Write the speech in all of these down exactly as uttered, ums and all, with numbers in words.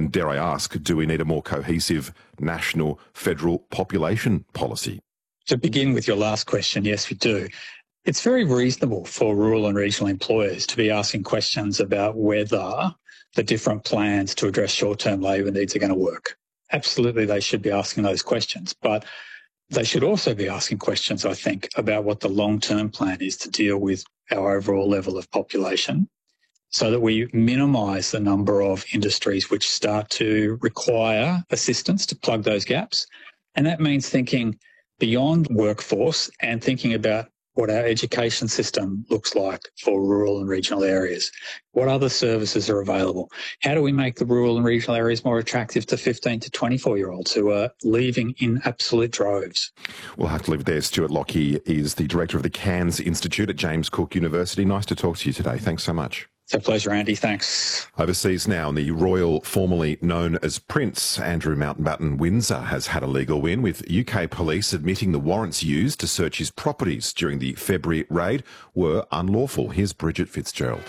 And dare I ask, do we need a more cohesive national federal population policy? To begin with your last question, yes, we do. It's very reasonable for rural and regional employers to be asking questions about whether the different plans to address short-term labour needs are going to work. Absolutely, they should be asking those questions, but they should also be asking questions, I think, about what the long-term plan is to deal with our overall level of population so that we minimise the number of industries which start to require assistance to plug those gaps. And that means thinking beyond workforce and thinking about what our education system looks like for rural and regional areas. What other services are available? How do we make the rural and regional areas more attractive to fifteen to twenty-four-year-olds who are leaving in absolute droves? We'll have to leave it there. Stuart Lockie is the director of the Cairns Institute at James Cook University. Nice to talk to you today. Thanks so much. It's a pleasure, Andy. Thanks. Overseas now, the royal, formerly known as Prince Andrew Mountbatten Windsor, has had a legal win, with U K police admitting the warrants used to search his properties during the February raid were unlawful. Here's Bridget Fitzgerald.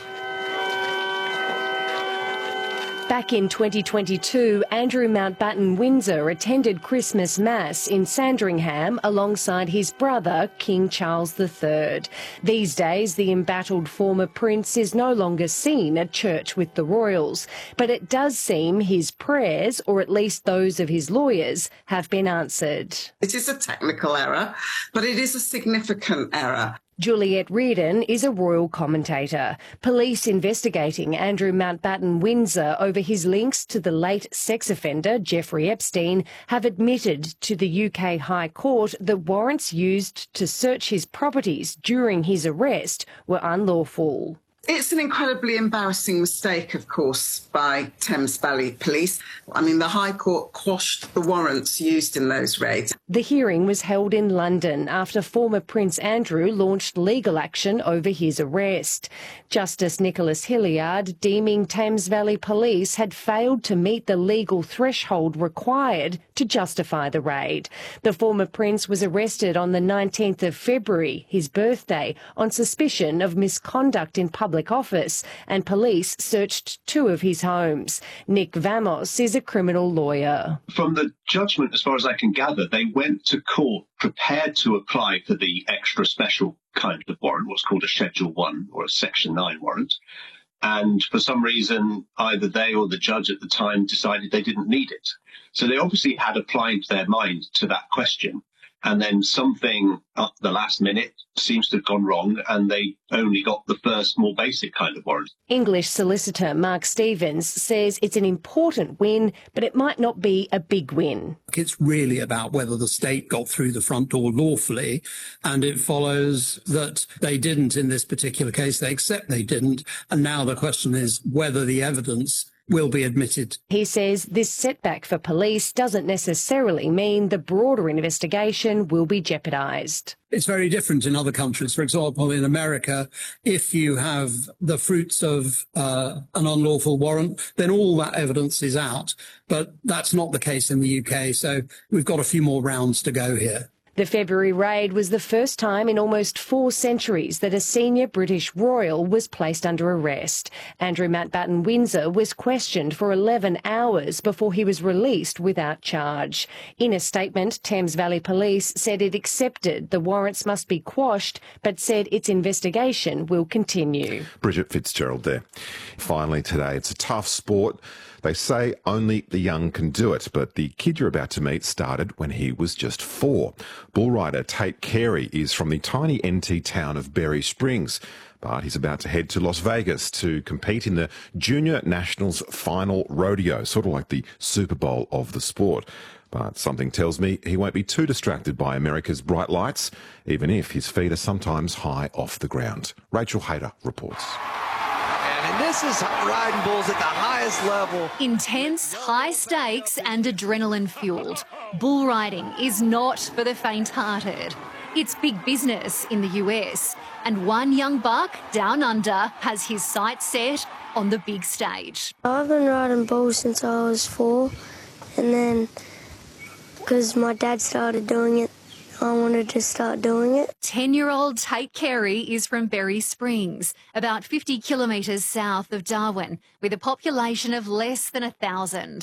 Back in twenty twenty-two, Andrew Mountbatten Windsor attended Christmas Mass in Sandringham alongside his brother, King Charles the Third. These days, the embattled former prince is no longer seen at church with the royals, but it does seem his prayers, or at least those of his lawyers, have been answered. It is a technical error, but it is a significant error. Juliette Reardon is a royal commentator. Police investigating Andrew Mountbatten Windsor over his links to the late sex offender Jeffrey Epstein have admitted to the U K High Court that warrants used to search his properties during his arrest were unlawful. It's an incredibly embarrassing mistake, of course, by Thames Valley Police. I mean, the High Court quashed the warrants used in those raids. The hearing was held in London after former Prince Andrew launched legal action over his arrest. Justice Nicholas Hilliard deeming Thames Valley Police had failed to meet the legal threshold required to justify the raid. The former Prince was arrested on the nineteenth of February, his birthday, on suspicion of misconduct in public Public office, and police searched two of his homes. Nick Vamos is a criminal lawyer. From the judgment, as far as I can gather, they went to court prepared to apply for the extra special kind of warrant, what's called a Schedule one or a Section nine warrant. And for some reason, either they or the judge at the time decided they didn't need it. So they obviously had applied their mind to that question. And then something at the last minute seems to have gone wrong, and they only got the first, more basic kind of warrant. English solicitor Mark Stevens says it's an important win, but it might not be a big win. It's really about whether the state got through the front door lawfully, and it follows that they didn't in this particular case. They accept they didn't, and now the question is whether the evidence will be admitted. He says this setback for police doesn't necessarily mean the broader investigation will be jeopardised. It's very different in other countries. For example, in America, if you have the fruits of uh, an unlawful warrant, then all that evidence is out. But that's not the case in the U K, so we've got a few more rounds to go here. The February raid was the first time in almost four centuries that a senior British royal was placed under arrest. Andrew Mountbatten Windsor was questioned for eleven hours before he was released without charge. In a statement, Thames Valley Police said it accepted the warrants must be quashed, but said its investigation will continue. Bridget Fitzgerald there. Finally today, it's a tough sport. They say only the young can do it, but the kid you're about to meet started when he was just four. Bull rider Tate Carey is from the tiny N T town of Berry Springs, but he's about to head to Las Vegas to compete in the Junior Nationals final rodeo, sort of like the Super Bowl of the sport. But something tells me he won't be too distracted by America's bright lights, even if his feet are sometimes high off the ground. Rachel Hayter reports. And this is riding bulls at the highest level. Intense, high stakes and adrenaline fueled. Bull riding is not for the faint-hearted. It's big business in the U S, and one young buck down under has his sights set on the big stage. I've been riding bulls since I was four, and then because my dad started doing it, I wanted to start doing it. ten-year-old Tate Carey is from Berry Springs, about fifty kilometres south of Darwin, with a population of less than a thousand.